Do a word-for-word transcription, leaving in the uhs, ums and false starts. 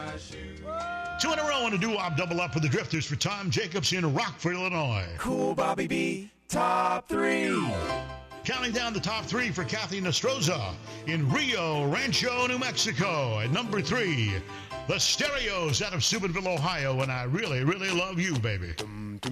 Two in a row on a doo-wop double up for the Drifters for Tom Jacobs in Rockford, Illinois. Cool Bobby B, top three. Counting down the top three for Kathy Nostroza in Rio Rancho, New Mexico. At number three, the Stereos out of Steubenville, Ohio, and I really, really love you, baby.